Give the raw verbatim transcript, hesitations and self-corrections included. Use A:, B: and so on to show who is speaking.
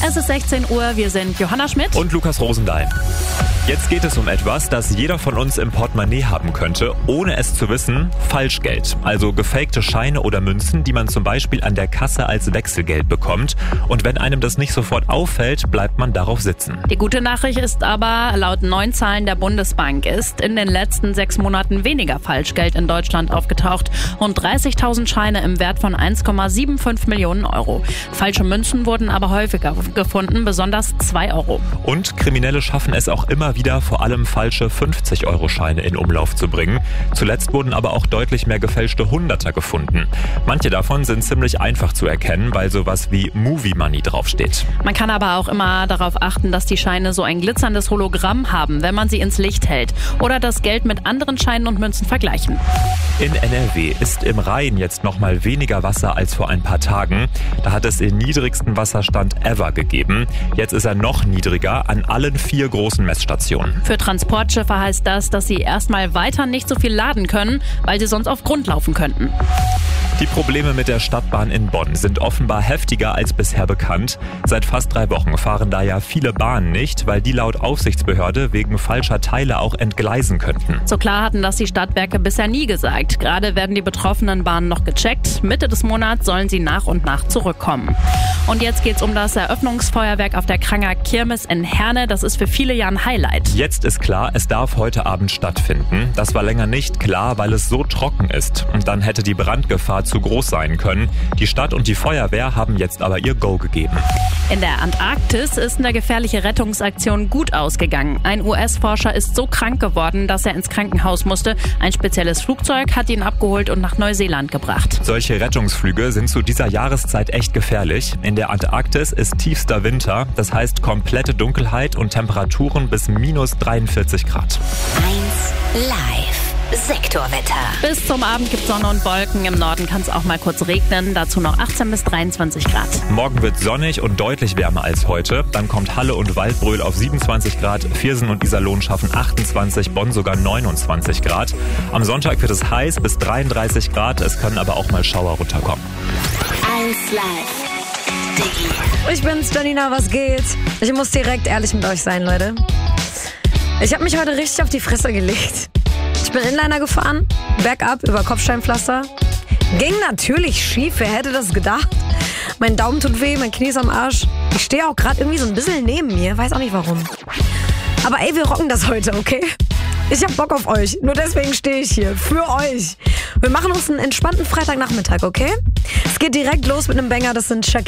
A: Es ist sechzehn Uhr, wir sind Johanna Schmidt
B: und Lukas Rosendahl. Jetzt geht es um etwas, das jeder von uns im Portemonnaie haben könnte, ohne es zu wissen: Falschgeld. Also gefakte Scheine oder Münzen, die man zum Beispiel an der Kasse als Wechselgeld bekommt. Und wenn einem das nicht sofort auffällt, bleibt man darauf sitzen.
A: Die gute Nachricht ist aber, laut neuen Zahlen der Bundesbank ist in den letzten sechs Monaten weniger Falschgeld in Deutschland aufgetaucht. Rund dreißigtausend Scheine im Wert von eins Komma fünfundsiebzig Millionen Euro. Falsche Münzen wurden aber häufiger gefunden, besonders zwei Euro.
B: Und Kriminelle schaffen es auch immer wieder, vor allem falsche fünfzig-Euro-Scheine in Umlauf zu bringen. Zuletzt wurden aber auch deutlich mehr gefälschte Hunderter gefunden. Manche davon sind ziemlich einfach zu erkennen, weil sowas wie Movie Money draufsteht.
A: Man kann aber auch immer darauf achten, dass die Scheine so ein glitzerndes Hologramm haben, wenn man sie ins Licht hält. Oder das Geld mit anderen Scheinen und Münzen vergleichen.
B: In N R W ist im Rhein jetzt noch mal weniger Wasser als vor ein paar Tagen. Da hat es den niedrigsten Wasserstand ever gegeben. Jetzt ist er noch niedriger an allen vier großen Messstationen.
A: Für Transportschiffe heißt das, dass sie erstmal weiter nicht so viel laden können, weil sie sonst auf Grund laufen könnten.
B: Die Probleme mit der Stadtbahn in Bonn sind offenbar heftiger als bisher bekannt. Seit fast drei Wochen fahren da ja viele Bahnen nicht, weil die laut Aufsichtsbehörde wegen falscher Teile auch entgleisen könnten.
A: So klar hatten das die Stadtwerke bisher nie gesagt. Gerade werden die betroffenen Bahnen noch gecheckt. Mitte des Monats sollen sie nach und nach zurückkommen. Und jetzt geht's um das Eröffnungsfeuerwerk auf der Kranger Kirmes in Herne. Das ist für viele ja ein Highlight.
B: Jetzt ist klar, es darf heute Abend stattfinden. Das war länger nicht klar, weil es so trocken ist. Und dann hätte die Brandgefahr zu groß sein können. Die Stadt und die Feuerwehr haben jetzt aber ihr Go gegeben.
A: In der Antarktis ist eine gefährliche Rettungsaktion gut ausgegangen. Ein U S-Forscher ist so krank geworden, dass er ins Krankenhaus musste. Ein spezielles Flugzeug hat ihn abgeholt und nach Neuseeland gebracht.
B: Solche Rettungsflüge sind zu dieser Jahreszeit echt gefährlich. In der Antarktis ist tiefster Winter. Das heißt komplette Dunkelheit und Temperaturen bis minus dreiundvierzig Grad.
C: eins live. Sektorwetter.
A: Bis zum Abend gibt es Sonne und Wolken. Im Norden kann es auch mal kurz regnen. Dazu noch achtzehn bis dreiundzwanzig Grad.
B: Morgen wird sonnig und deutlich wärmer als heute. Dann kommt Halle und Waldbröl auf siebenundzwanzig Grad. Viersen und Iserlohn schaffen achtundzwanzig, Bonn sogar neunundzwanzig Grad. Am Sonntag wird es heiß bis dreiunddreißig Grad. Es können aber auch mal Schauer runterkommen.
C: eins live.
D: Ich bin's, Janina, was geht? Ich muss direkt ehrlich mit euch sein, Leute. Ich habe mich heute richtig auf die Fresse gelegt. Ich bin Inliner gefahren, bergab über Kopfsteinpflaster. Ging natürlich schief, wer hätte das gedacht? Mein Daumen tut weh, mein Knie ist am Arsch. Ich stehe auch gerade irgendwie so ein bisschen neben mir, weiß auch nicht warum. Aber ey, wir rocken das heute, okay? Ich hab Bock auf euch, nur deswegen stehe ich hier, für euch. Wir machen uns einen entspannten Freitagnachmittag, okay? Es geht direkt los mit einem Banger, das sind Shakira.